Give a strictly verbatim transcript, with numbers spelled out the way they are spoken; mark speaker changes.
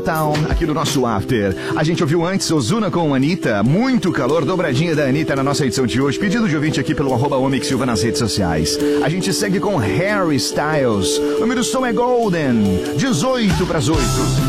Speaker 1: Town, aqui no nosso After. A gente ouviu antes Ozuna com Anitta, muito calor, dobradinha da Anitta na nossa edição de hoje, pedido de ouvinte aqui pelo arroba Omix Silva nas redes sociais. A gente segue com Harry Styles, o nome do som é Golden, dezoito para as oito.